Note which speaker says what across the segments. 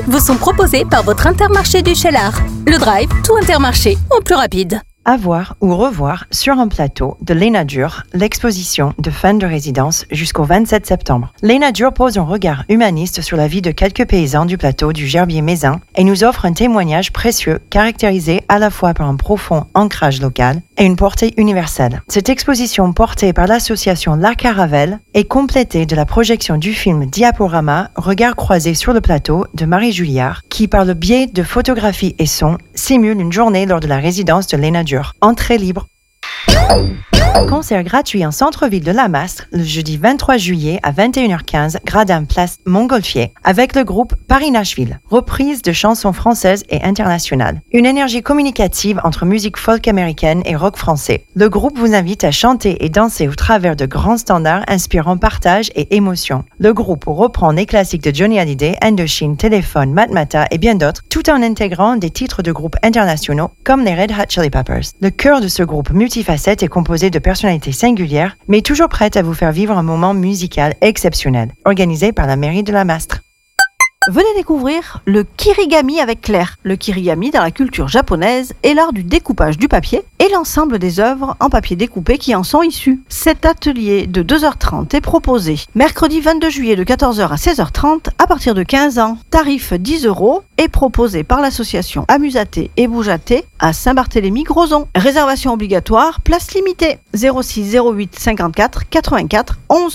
Speaker 1: vous sont proposés par votre Intermarché du Cheylard. Le Drive, tout Intermarché en plus rapide.
Speaker 2: À voir ou revoir sur un plateau de Lénadur, l'exposition de fin de résidence jusqu'au 27 septembre. Lénadur pose un regard humaniste sur la vie de quelques paysans du plateau du Gerbier-Mézin et nous offre un témoignage précieux caractérisé à la fois par un profond ancrage local et une portée universelle. Cette exposition portée par l'association La Caravelle est complétée de la projection du film Diaporama, Regard croisé sur le plateau de Marie Julliard, qui par le biais de photographie et son simule une journée lors de la résidence de Lénadur. Entrée libre. Concert gratuit en centre-ville de La Mastre le jeudi 23 juillet à 21h15, gradin place Montgolfier, avec le groupe Paris-Nashville. Reprise de chansons françaises et internationales. Une énergie communicative entre musique folk américaine et rock français. Le groupe vous invite à chanter et danser au travers de grands standards inspirant partage et émotion. Le groupe reprend des classiques de Johnny Hallyday, Indochine, Téléphone, Matmata et bien d'autres, tout en intégrant des titres de groupes internationaux comme les Red Hot Chili Peppers. Le cœur de ce groupe multifacette est composé de personnalités singulières, mais toujours prêtes à vous faire vivre un moment musical exceptionnel, organisé par la mairie de La Mastre.
Speaker 3: Venez découvrir le kirigami avec Claire. Le kirigami dans la culture japonaise est l'art du découpage du papier et l'ensemble des œuvres en papier découpé qui en sont issues. Cet atelier de 2h30 est proposé mercredi 22 juillet de 14h à 16h30 à partir de 15 ans. Tarif 10 € est proposé par l'association Amusaté et Boujaté à Saint-Barthélemy-Grozon. Réservation obligatoire, place limitée. 06 08 54 84 11.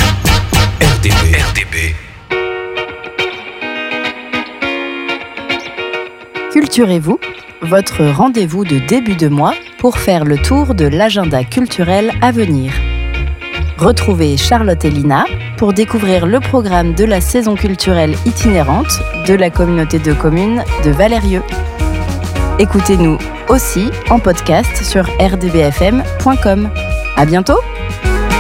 Speaker 4: RDB.
Speaker 5: Culturez-vous, votre rendez-vous de début de mois pour faire le tour de l'agenda culturel à venir. Retrouvez Charlotte et Lina pour découvrir le programme de la saison culturelle itinérante de la communauté de communes de Valérieux. Écoutez-nous aussi en podcast sur rdbfm.com. À bientôt!